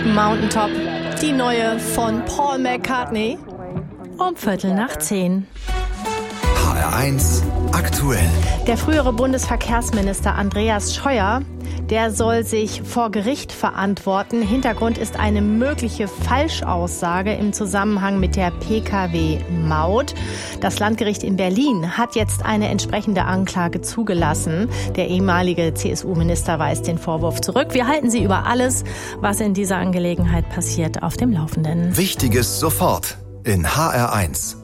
Mountaintop, die neue von Paul McCartney. Um 9:15. HR1 aktuell. Der frühere Bundesverkehrsminister Andreas Scheuer, der soll sich vor Gericht verantworten. Hintergrund ist eine mögliche Falschaussage im Zusammenhang mit der Pkw-Maut. Das Landgericht in Berlin hat jetzt eine entsprechende Anklage zugelassen. Der ehemalige CSU-Minister weist den Vorwurf zurück. Wir halten Sie über alles, was in dieser Angelegenheit passiert, auf dem Laufenden. Wichtiges sofort in HR1.